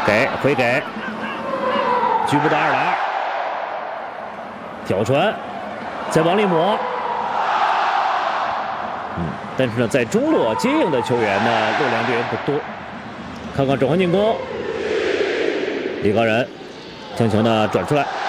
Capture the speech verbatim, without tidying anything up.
给回给，局部的二打二，挑传，再往里抹。嗯，但是呢，在中路接应的球员呢，肉量队员不多。看看转换进攻，李高人将球呢转出来。